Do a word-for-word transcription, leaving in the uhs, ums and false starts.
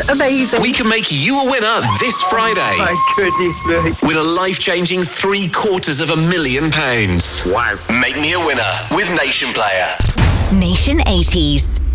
amazing. We can make you a winner this Friday. Oh, my goodness me. Win a life-changing three quarters of a million pounds. Wow. Make me a winner with Nation Player. Nation eighties.